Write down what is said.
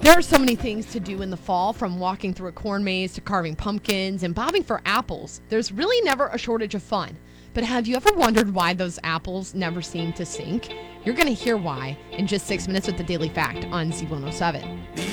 There are so many things to do in the fall, from walking through a corn maze to carving pumpkins and bobbing for apples. There's really never a shortage of fun. But have you ever wondered why those apples never seem to sink? You're going to hear why in just 6 minutes with the Daily Fact on Z107.